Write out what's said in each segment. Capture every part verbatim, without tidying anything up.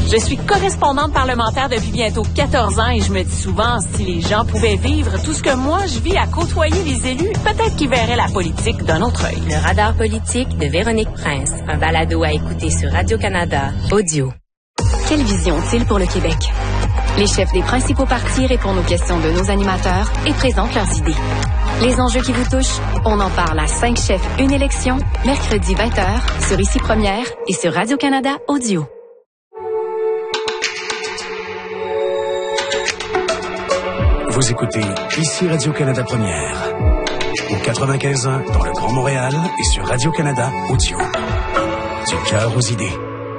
Je suis correspondante parlementaire depuis bientôt quatorze ans et je me dis souvent, si les gens pouvaient vivre tout ce que moi je vis à côtoyer les élus, peut-être qu'ils verraient la politique d'un autre œil. Le radar politique de Véronique Prince, un balado à écouter sur Radio-Canada, audio. Quelle vision ont-ils pour le Québec? Les chefs des principaux partis répondent aux questions de nos animateurs et présentent leurs idées. Les enjeux qui vous touchent, on en parle à cinq chefs, une élection, mercredi vingt heures, sur Ici Première et sur Radio-Canada Audio. Vous écoutez Ici Radio-Canada Première, au quatre-vingt-quinze ans dans le Grand Montréal et sur Radio-Canada Audio. Du cœur aux idées.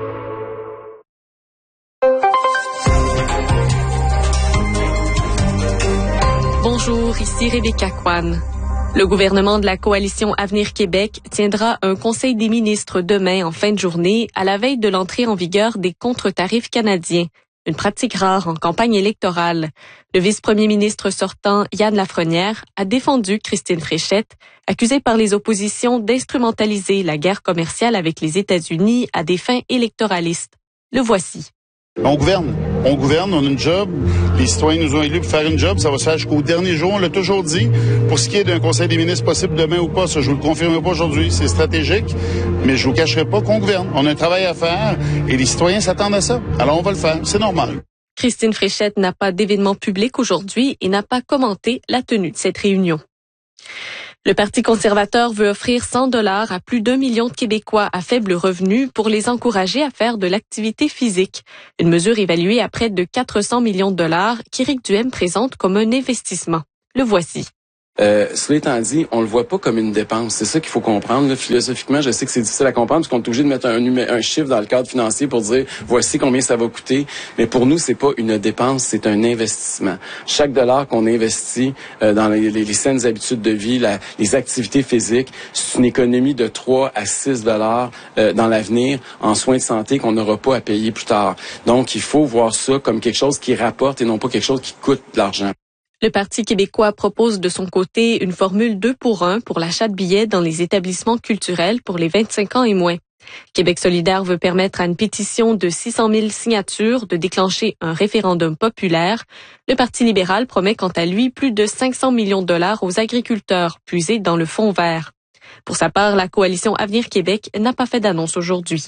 Bonjour, ici Rebecca Kwan. Le gouvernement de la coalition Avenir Québec tiendra un conseil des ministres demain en fin de journée à la veille de l'entrée en vigueur des contre-tarifs canadiens, une pratique rare en campagne électorale. Le vice-premier ministre sortant, Yann Lafrenière, a défendu Christine Fréchette, accusée par les oppositions d'instrumentaliser la guerre commerciale avec les États-Unis à des fins électoralistes. Le voici. On gouverne. On gouverne, on a une job. Les citoyens nous ont élus pour faire une job. Ça va se faire jusqu'au dernier jour. On l'a toujours dit. Pour ce qui est d'un conseil des ministres possible demain ou pas, ça, je vous le confirme pas aujourd'hui. C'est stratégique. Mais je vous cacherai pas qu'on gouverne. On a un travail à faire et les citoyens s'attendent à ça. Alors, on va le faire. C'est normal. Christine Fréchette n'a pas d'événement public aujourd'hui et n'a pas commenté la tenue de cette réunion. Le Parti conservateur veut offrir cent dollars à plus d'un million de Québécois à faible revenu pour les encourager à faire de l'activité physique. Une mesure évaluée à près de quatre cents millions de dollars qu'Éric Duhaime présente comme un investissement. Le voici. Euh, cela étant dit, on le voit pas comme une dépense. C'est ça qu'il faut comprendre. Là, philosophiquement, je sais que c'est difficile à comprendre parce qu'on est obligé de mettre un, un chiffre dans le cadre financier pour dire voici combien ça va coûter. Mais pour nous, c'est pas une dépense, c'est un investissement. Chaque dollar qu'on investit euh, dans les, les, les saines habitudes de vie, la, les activités physiques, c'est une économie de trois à six dollars euh, dans l'avenir en soins de santé qu'on n'aura pas à payer plus tard. Donc, il faut voir ça comme quelque chose qui rapporte et non pas quelque chose qui coûte de l'argent. Le Parti québécois propose de son côté une formule deux pour un pour l'achat de billets dans les établissements culturels pour les vingt-cinq ans et moins. Québec solidaire veut permettre à une pétition de six cent mille signatures de déclencher un référendum populaire. Le Parti libéral promet quant à lui plus de cinq cents millions de dollars aux agriculteurs puisés dans le fonds vert. Pour sa part, la coalition Avenir Québec n'a pas fait d'annonce aujourd'hui.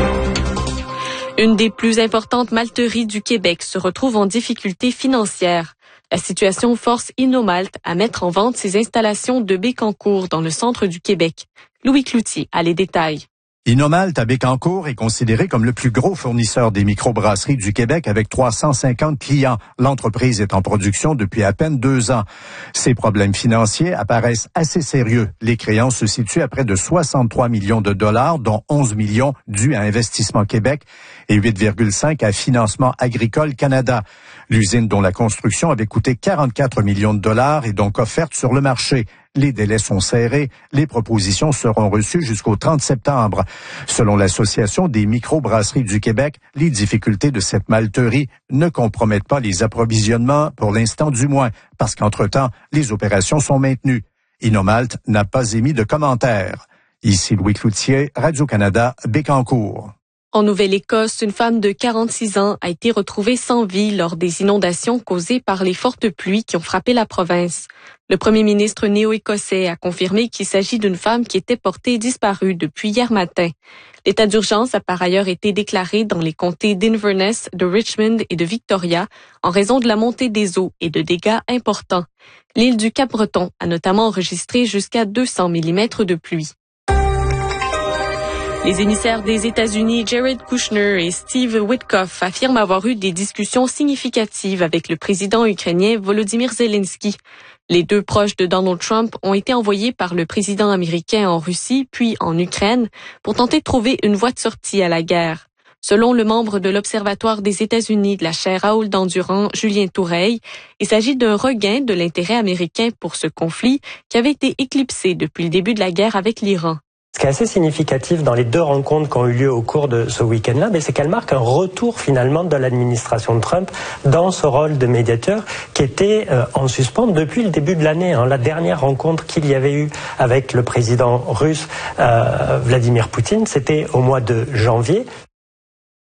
Une des plus importantes malteries du Québec se retrouve en difficulté financière. La situation force Innomalt à mettre en vente ses installations de Bécancour dans le centre du Québec. Louis Cloutier a les détails. Innomalt à Bécancour est considéré comme le plus gros fournisseur des microbrasseries du Québec avec trois cent cinquante clients. L'entreprise est en production depuis à peine deux ans. Ses problèmes financiers apparaissent assez sérieux. Les créances se situent à près de soixante-trois millions de dollars, dont onze millions dus à Investissement Québec et huit virgule cinq à Financement Agricole Canada. L'usine dont la construction avait coûté quarante-quatre millions de dollars est donc offerte sur le marché. Les délais sont serrés. Les propositions seront reçues jusqu'au trente septembre. Selon l'Association des microbrasseries du Québec, les difficultés de cette malterie ne compromettent pas les approvisionnements, pour l'instant du moins, parce qu'entre-temps, les opérations sont maintenues. Innomalt n'a pas émis de commentaires. Ici Louis Cloutier, Radio-Canada, Bécancour. En Nouvelle-Écosse, une femme de quarante-six ans a été retrouvée sans vie lors des inondations causées par les fortes pluies qui ont frappé la province. Le premier ministre néo-écossais a confirmé qu'il s'agit d'une femme qui était portée disparue depuis hier matin. L'état d'urgence a par ailleurs été déclaré dans les comtés d'Inverness, de Richmond et de Victoria en raison de la montée des eaux et de dégâts importants. L'île du Cap-Breton a notamment enregistré jusqu'à deux cents millimètres de pluie. Les émissaires des États-Unis, Jared Kushner et Steve Witkoff, affirment avoir eu des discussions significatives avec le président ukrainien Volodymyr Zelensky. Les deux proches de Donald Trump ont été envoyés par le président américain en Russie, puis en Ukraine, pour tenter de trouver une voie de sortie à la guerre. Selon le membre de l'Observatoire des États-Unis de la chaire Raoul d'Endurant, Julien Toureille, il s'agit d'un regain de l'intérêt américain pour ce conflit qui avait été éclipsé depuis le début de la guerre avec l'Iran. Ce qui est assez significatif dans les deux rencontres qui ont eu lieu au cours de ce week-end-là, c'est qu'elle marque un retour finalement de l'administration de Trump dans ce rôle de médiateur qui était euh, en suspens depuis le début de l'année. Hein. La dernière rencontre qu'il y avait eu avec le président russe euh, Vladimir Poutine, c'était au mois de janvier.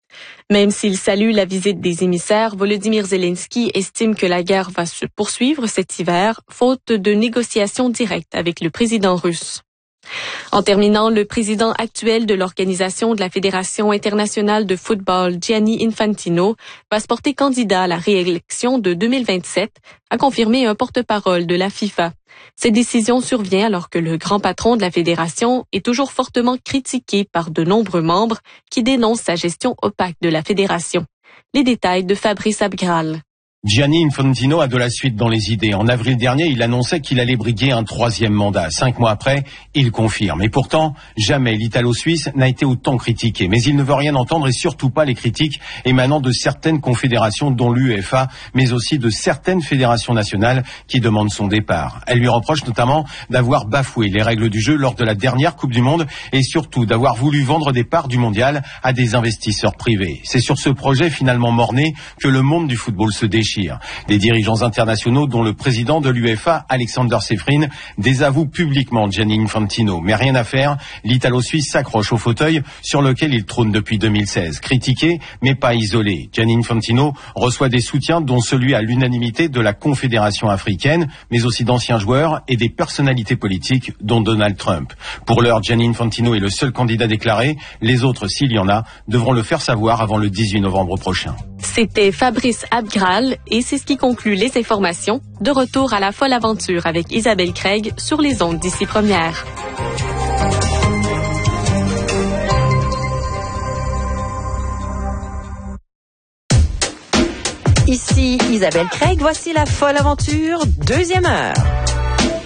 Même s'il salue la visite des émissaires, Volodymyr Zelensky estime que la guerre va se poursuivre cet hiver, faute de négociations directes avec le président russe. En terminant, le président actuel de l'organisation de la Fédération internationale de football, Gianni Infantino, va se porter candidat à la réélection de deux mille vingt-sept, a confirmé un porte-parole de la FIFA. Cette décision survient alors que le grand patron de la fédération est toujours fortement critiqué par de nombreux membres qui dénoncent sa gestion opaque de la fédération. Les détails de Fabrice Abgral. Gianni Infantino a de la suite dans les idées. En avril dernier, il annonçait qu'il allait briguer un troisième mandat. Cinq mois après, il confirme. Et pourtant, jamais l'Italo-Suisse n'a été autant critiqué. Mais il ne veut rien entendre et surtout pas les critiques émanant de certaines confédérations, dont l'U E F A, mais aussi de certaines fédérations nationales qui demandent son départ. Elle lui reproche notamment d'avoir bafoué les règles du jeu lors de la dernière Coupe du Monde et surtout d'avoir voulu vendre des parts du mondial à des investisseurs privés. C'est sur ce projet finalement mort-né que le monde du football se déchire. Des dirigeants internationaux, dont le président de l'U E F A, Alexander Seferin, désavouent publiquement Gianni Infantino. Mais rien à faire, l'Italo-Suisse s'accroche au fauteuil sur lequel il trône depuis deux mille seize. Critiqué, mais pas isolé. Gianni Infantino reçoit des soutiens, dont celui à l'unanimité de la Confédération africaine, mais aussi d'anciens joueurs et des personnalités politiques, dont Donald Trump. Pour l'heure, Gianni Infantino est le seul candidat déclaré. Les autres, s'il y en a, devront le faire savoir avant le dix-huit novembre prochain. C'était Fabrice Abgral et c'est ce qui conclut les informations. De retour à la folle aventure avec Isabelle Craig sur les ondes d'Ici Première. Ici Isabelle Craig, voici la folle aventure, deuxième heure.